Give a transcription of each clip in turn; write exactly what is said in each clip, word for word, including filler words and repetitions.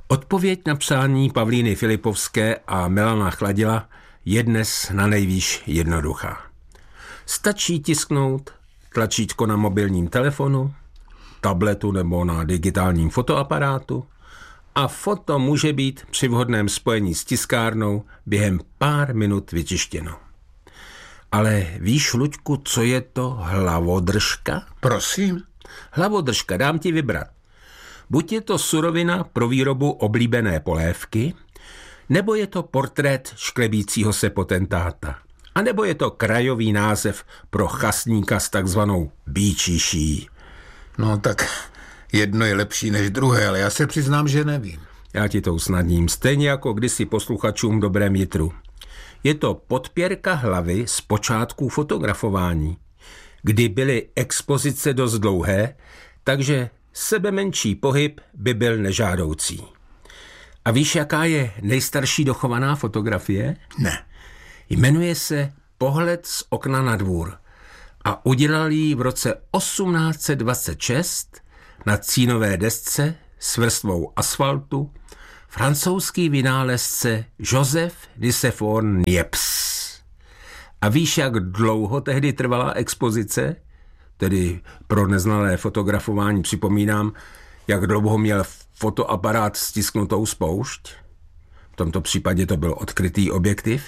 Odpověď na přání Pavlíny Filipovské a Milana Chladila je dnes na nejvýš jednoduchá. Stačí tisknout tlačítko na mobilním telefonu, tabletu nebo na digitálním fotoaparátu a foto může být při vhodném spojení s tiskárnou během pár minut vytištěno. Ale víš, Luďku, co je to hlavodržka? Prosím? Hlavodržka, dám ti vybrat. Buď je to surovina pro výrobu oblíbené polévky, nebo je to portrét šklebícího se potentáta, a nebo je to krajový název pro chasníka s takzvanou býčíší. No tak jedno je lepší než druhé, ale já se přiznám, že nevím. Já ti to usnadním, stejně jako kdysi posluchačům dobrém jitru. Je to podpěrka hlavy z počátků fotografování, kdy byly expozice dost dlouhé, takže sebemenší pohyb by byl nežádoucí. A víš, jaká je nejstarší dochovaná fotografie? Ne. Jmenuje se Pohled z okna na dvůr a udělal ji v roce osmnáct set dvacet šest na cínové desce s vrstvou asfaltu francouzský vynálezce Joseph Nicephore Niepce. A víš, jak dlouho tehdy trvala expozice? Tedy pro neznalé fotografování připomínám, jak dlouho měl fotoaparát stisknutou spoušť. V tomto případě to byl odkrytý objektiv.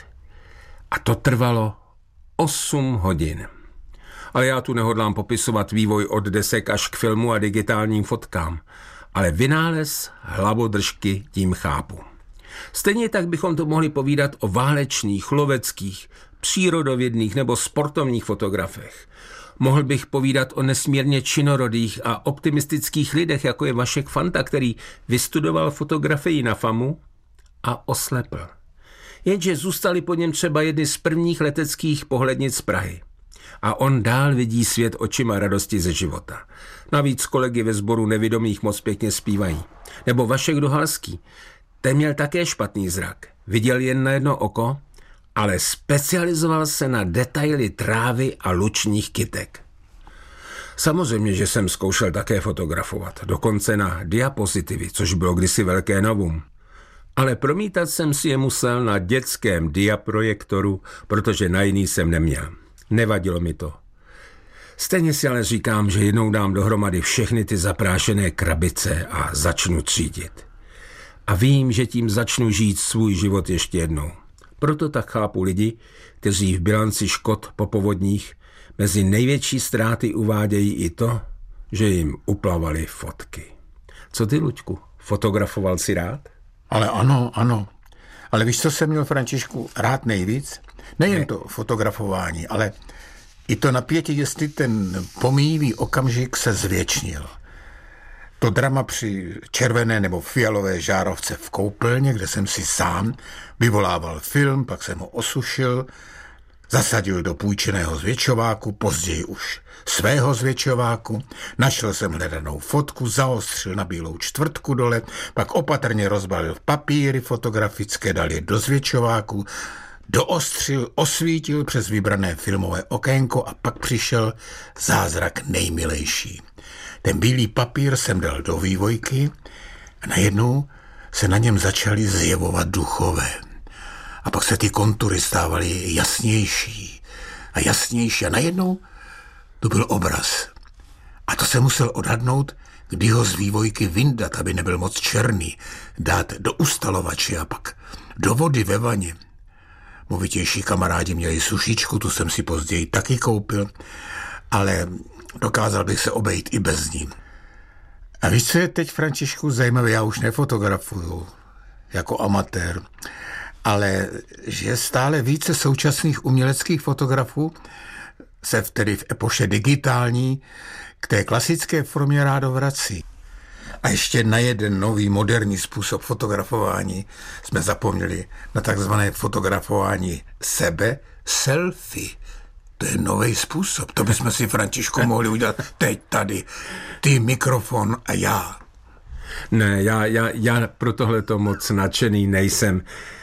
A to trvalo osm hodin. Ale já tu nehodlám popisovat vývoj od desek až k filmu a digitálním fotkám. Ale vynález hlavodržky tím chápu. Stejně tak bychom to mohli povídat o válečných, loveckých, přírodovědných nebo sportovních fotografech. Mohl bych povídat o nesmírně činorodých a optimistických lidech, jako je Vašek Fanta, který vystudoval fotografii na FAMu a oslepl. Jenže zůstaly po něm třeba jedny z prvních leteckých pohlednic z Prahy. A on dál vidí svět očima radosti ze života. Navíc kolegy ve sboru nevidomých moc pěkně zpívají. Nebo Vašek Dohalský. Ten měl také špatný zrak. Viděl jen na jedno oko, ale specializoval se na detaily trávy a lučních kytek. Samozřejmě, že jsem zkoušel také fotografovat, dokonce na diapozitivy, což bylo kdysi velké novum. Ale promítat jsem si je musel na dětském diaprojektoru, protože na jiný jsem neměl. Nevadilo mi to. Stejně si ale říkám, že jednou dám dohromady všechny ty zaprášené krabice a začnu třídit. A vím, že tím začnu žít svůj život ještě jednou. Proto tak chápu lidi, kteří v bilanci škod po povodních mezi největší ztráty uvádějí i to, že jim uplavaly fotky. Co ty, Luďku, fotografoval si rád? Ale ano, ano. Ale víš, co jsem měl, Františku, rád nejvíc? Nejen ne. to fotografování, ale i to napětí, jestli ten pomíjivý okamžik se zvětšnil. To drama při červené nebo fialové žárovce v koupelně, kde jsem si sám vyvolával film, pak jsem ho osušil, zasadil do půjčeného zvětšováku, později už svého zvětšováku, našel jsem hledanou fotku, zaostřil na bílou čtvrtku dole, pak opatrně rozbalil papíry fotografické, dal je do zvětšováku, doostřil, osvítil přes vybrané filmové okénko a pak přišel zázrak nejmilejší. Ten bílý papír jsem dal do vývojky a najednou se na něm začaly zjevovat duchové. A pak se ty kontury stávaly jasnější a jasnější a najednou to byl obraz. A to se musel odhadnout, kdy ho z vývojky vyndat, aby nebyl moc černý, dát do ustalovače a pak do vody ve vaně. Movitější kamarádi měli sušičku, tu jsem si později taky koupil, ale dokázal bych se obejít i bez ní. A víš, co je teď, Františku, zajímavé? Já už nefotografuju jako amatér, ale že stále více současných uměleckých fotografů se tedy v epoše digitální k té klasické formě rádo vrací. A ještě na jeden nový moderní způsob fotografování jsme zapomněli, na takzvané fotografování sebe, selfie. To je nový způsob. To bychom si, Františku, mohli udělat teď tady. Ty, mikrofon a já. Ne, já, já, já pro tohleto moc nadšený nejsem.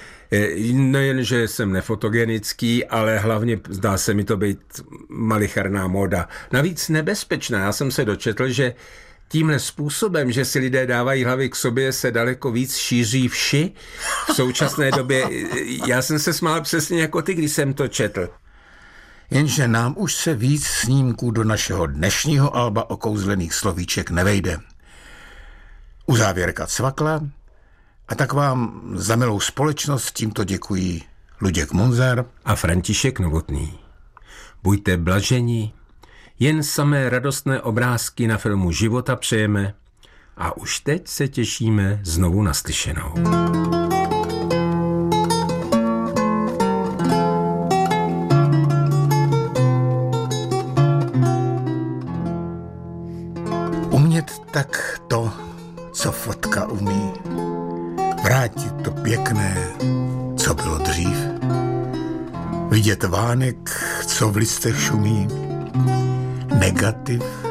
Nejen, že jsem nefotogenický, ale hlavně zdá se mi to být malicharná móda. Navíc nebezpečná. Já jsem se dočetl, že Tímhle způsobem, že si lidé dávají hlavy k sobě, se daleko víc šíří vši v současné době. Já jsem se smál přesně jako ty, když jsem to četl. Jenže nám už se víc snímků do našeho dnešního alba okouzlených slovíček nevejde. Uzávěrka cvakla a tak vám za milou společnost tímto děkují Luděk Munzar a František Novotný. Buďte blaženi, jen samé radostné obrázky na filmu života přejeme a už teď se těšíme znovu naslyšenou. Umět tak to, co fotka umí, vrátit to pěkné, co bylo dřív, vidět vánek, co v listech šumí, negativ